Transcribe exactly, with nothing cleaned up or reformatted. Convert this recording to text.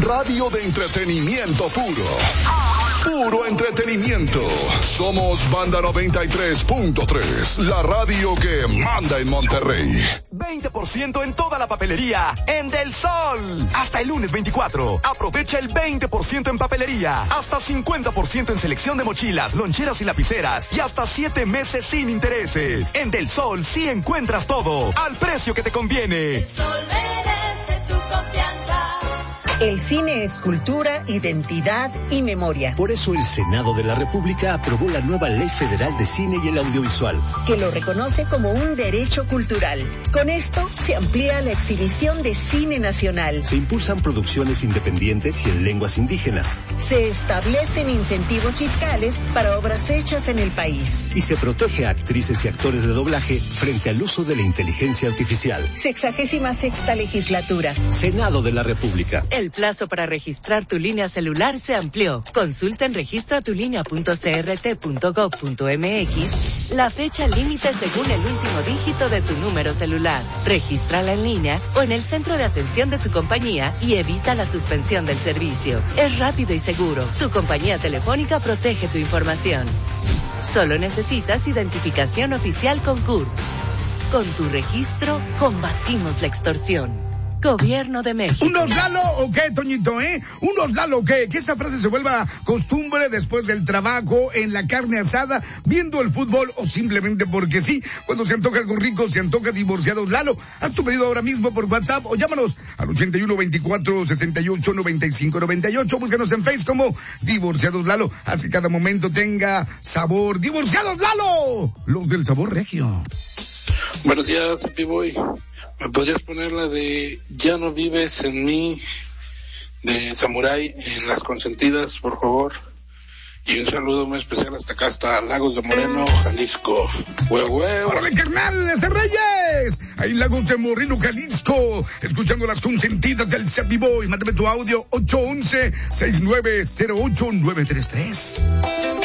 Radio de entretenimiento puro. Puro entretenimiento. Somos Banda noventa y tres punto tres, la radio que manda en Monterrey. veinte por ciento en toda la papelería en Del Sol. Hasta el lunes veinticuatro. Aprovecha el veinte por ciento en papelería. Hasta cincuenta por ciento en selección de mochilas, loncheras y lapiceras. Y hasta siete meses sin intereses. En Del Sol sí encuentras todo al precio que te conviene. El Sol merece tu confianza. El cine es cultura, identidad y memoria. Por eso el Senado de la República aprobó la nueva Ley Federal de Cine y el Audiovisual, que lo reconoce como un derecho cultural. Con esto se amplía la exhibición de cine nacional. Se impulsan producciones independientes y en lenguas indígenas. Se establecen incentivos fiscales para obras hechas en el país. Y se protege a actrices y actores de doblaje frente al uso de la inteligencia artificial. Sexagésima sexta legislatura. Senado de la República. El plazo para registrar tu línea celular se amplió. Consulta en registra tu línea punto c r t punto gov punto m x la fecha límite según el último dígito de tu número celular. Regístrala en línea o en el centro de atención de tu compañía y evita la suspensión del servicio. Es rápido y seguro. Tu compañía telefónica protege tu información. Solo necesitas identificación oficial con C U R P. Con tu registro, combatimos la extorsión. Gobierno de México. ¿Unos Lalo o qué, Toñito, eh? ¿Unos Lalo o qué? Que esa frase se vuelva costumbre después del trabajo, en la carne asada, viendo el fútbol o simplemente porque sí. Cuando se antoja algo rico, se antoja Divorciados Lalo. Haz tu pedido ahora mismo por WhatsApp o llámanos al ochenta y uno veinticuatro sesenta y ocho noventa y cinco noventa y ocho. Búscanos en Facebook como Divorciados Lalo. Así cada momento tenga sabor. ¡Divorciados Lalo! Los del sabor regio. Buenos días, Happy Boy. ¿Me podrías poner la de Ya no vives en mí, de Samurai, en Las Consentidas, por favor? Y un saludo muy especial hasta acá, hasta Lagos de Moreno, Jalisco. ¡Huevo, huevo! ¡Órale, carnal, ese Reyes! Ahí en Lagos de Moreno, Jalisco, escuchando Las Consentidas del Happy Boy. Mándame tu audio, ocho once, sesenta y nueve cero ocho nueve tres tres.